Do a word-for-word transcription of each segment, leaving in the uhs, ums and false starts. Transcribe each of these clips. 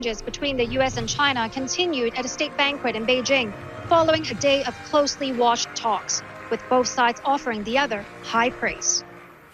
between the U S and China continued at a state banquet in Beijing, following a day of closely watched talks, with both sides offering the other high praise.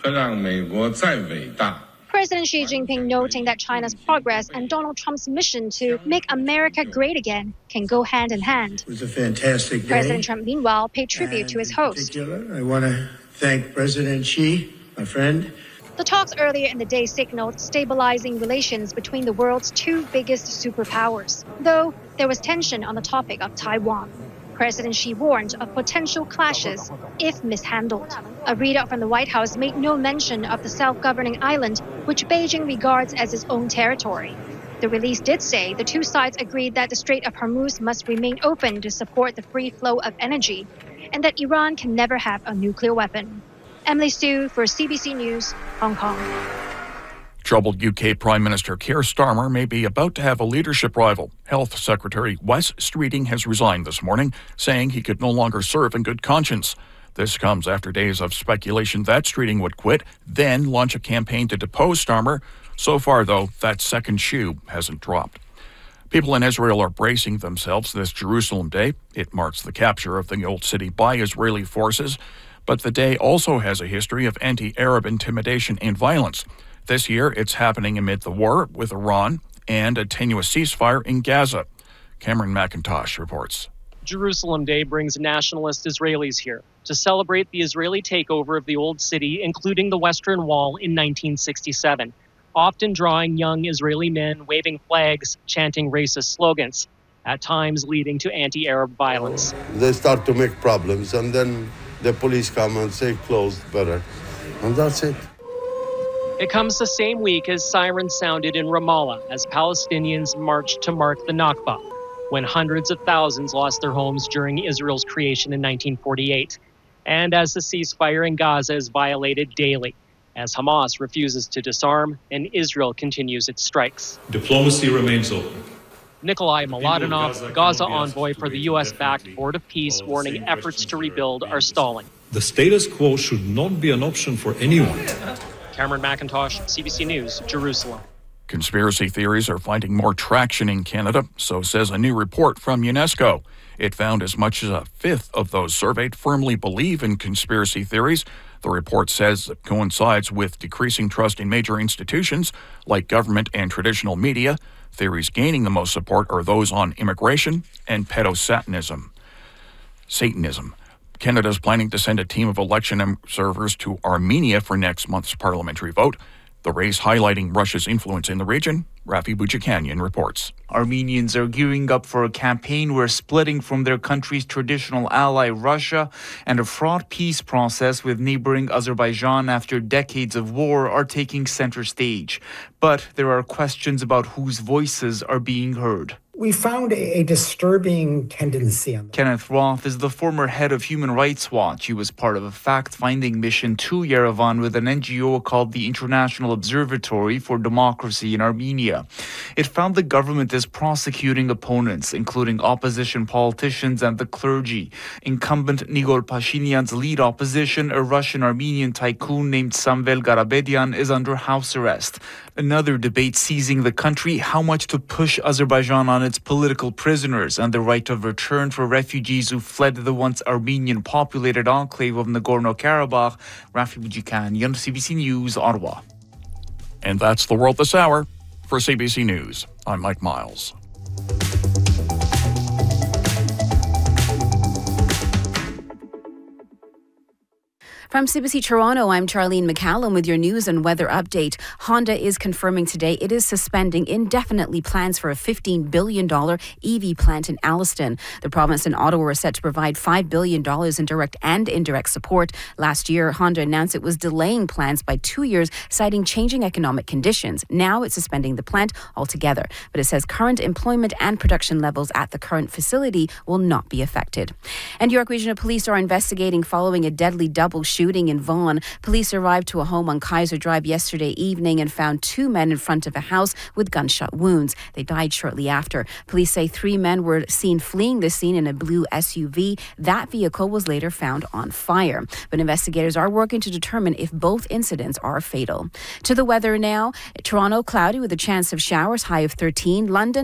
President Xi Jinping noting that China's progress and Donald Trump's mission to make America great again can go hand in hand. It was a fantastic day. President Trump, meanwhile, paid tribute and to his in host. Particular, I want to thank President Xi, my friend. The talks earlier in the day signaled stabilizing relations between the world's two biggest superpowers, though there was tension on the topic of Taiwan. President Xi warned of potential clashes if mishandled. A readout from the White House made no mention of the self-governing island, which Beijing regards as its own territory. The release did say the two sides agreed that the Strait of Hormuz must remain open to support the free flow of energy, and that Iran can never have a nuclear weapon. Emily Sue for C B C News, Hong Kong. Troubled U K Prime Minister Keir Starmer may be about to have a leadership rival. Health Secretary Wes Streeting has resigned this morning, saying he could no longer serve in good conscience. This comes after days of speculation that Streeting would quit, then launch a campaign to depose Starmer. So far, though, that second shoe hasn't dropped. People in Israel are bracing themselves this Jerusalem Day. It marks the capture of the old city by Israeli forces. But the day also has a history of anti-Arab intimidation and violence. This year, it's happening amid the war with Iran and a tenuous ceasefire in Gaza. Cameron McIntosh reports. Jerusalem Day brings nationalist Israelis here to celebrate the Israeli takeover of the old city, including the Western Wall in nineteen sixty-seven, often drawing young Israeli men waving flags, chanting racist slogans, at times leading to anti-Arab violence. They start to make problems, and then the police come and say closed better, and that's it. It comes the same week as sirens sounded in Ramallah as Palestinians marched to mark the Nakba, when hundreds of thousands lost their homes during Israel's creation in nineteen forty-eight, and as the ceasefire in Gaza is violated daily, as Hamas refuses to disarm and Israel continues its strikes. Diplomacy remains open. Nikolai Mladenov, Gaza envoy for the U S-backed Board of Peace, warning efforts to rebuild are stalling. The status quo should not be an option for anyone. Cameron McIntosh, C B C News, Jerusalem. Conspiracy theories are finding more traction in Canada, so says a new report from UNESCO. It found as much as a fifth of those surveyed firmly believe in conspiracy theories. The report says it coincides with decreasing trust in major institutions like government and traditional media. Theories gaining the most support are those on immigration and pedosatanism. Satanism. Canada is planning to send a team of election observers to Armenia for next month's parliamentary vote. The race highlighting Russia's influence in the region. Rafi Bouchakanyan reports. Armenians are gearing up for a campaign where splitting from their country's traditional ally Russia and a fraught peace process with neighboring Azerbaijan after decades of war are taking center stage. But there are questions about whose voices are being heard. We found a, a disturbing tendency. On Kenneth Roth is the former head of Human Rights Watch. He was part of a fact-finding mission to Yerevan with an N G O called the International Observatory for Democracy in Armenia. It found the government is prosecuting opponents, including opposition politicians and the clergy. Incumbent Nigol Pashinyan's lead opposition, a Russian-Armenian tycoon named Samvel Garabedian, is under house arrest. Another debate seizing the country, how much to push Azerbaijan on its political prisoners and the right of return for refugees who fled the once Armenian-populated enclave of Nagorno-Karabakh. Rafi Bouchakanyan, C B C News, Ottawa. And that's the world this hour. For C B C News, I'm Mike Miles. From C B C Toronto, I'm Charlene McCallum with your news and weather update. Honda is confirming today it is suspending indefinitely plans for a fifteen billion dollars E V plant in Alliston. The province and Ottawa are set to provide five billion dollars in direct and indirect support. Last year, Honda announced it was delaying plans by two years, citing changing economic conditions. Now it's suspending the plant altogether, but it says current employment and production levels at the current facility will not be affected. And York Regional Police are investigating following a deadly double shooting in Vaughan. Police arrived to a home on Kaiser Drive yesterday evening and found two men in front of a house with gunshot wounds. They died shortly after. Police say three men were seen fleeing the scene in a blue S U V. That vehicle was later found on fire. But investigators are working to determine if both incidents are fatal. To the weather now. Toronto, cloudy with a chance of showers, high of thirteen. London,